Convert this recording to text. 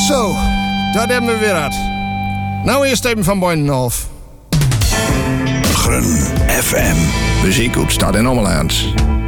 Zo, dat hebben we weer uit. Nou eerst even van Buitenhof. Grun FM. Muziek uit Stad en Ommeland.